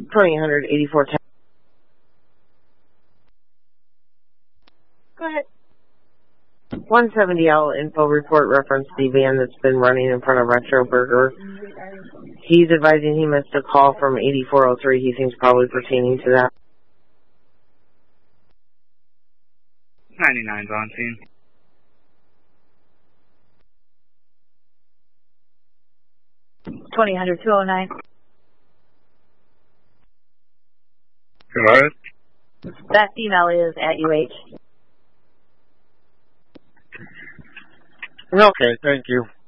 2000 8410. Go ahead. 170 L info report reference the van that's been running in front of Retro Burger. He's advising he missed a call from 8403. He thinks probably pertaining to that. 99's on scene. $2,00209. Hello? That female is at UH. Okay, thank you.